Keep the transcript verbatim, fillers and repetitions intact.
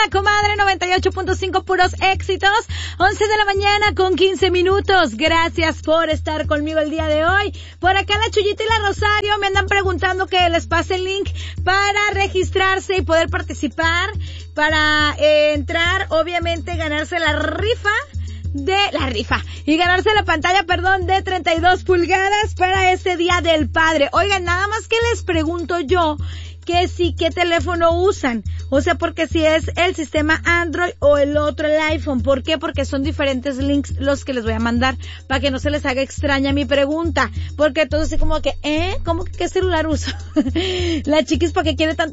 La Comadre noventa y ocho punto cinco, puros éxitos. once de la mañana con quince minutos. Gracias por estar conmigo el día de hoy. Por acá la Chuyita y la Rosario me andan preguntando que les pase el link para registrarse y poder participar, para eh, entrar, obviamente ganarse la rifa de la rifa y ganarse la pantalla, perdón, de treinta y dos pulgadas para este Día del Padre. Oigan, nada más que les pregunto yo que si, qué teléfono usan, o sea, porque si es el sistema Android o el otro, el iPhone. ¿Por qué? Porque son diferentes links los que les voy a mandar, para que no se les haga extraña mi pregunta, porque todo así como que, ¿eh? ¿Cómo que qué celular uso? La chiquis, ¿para qué quiere tanto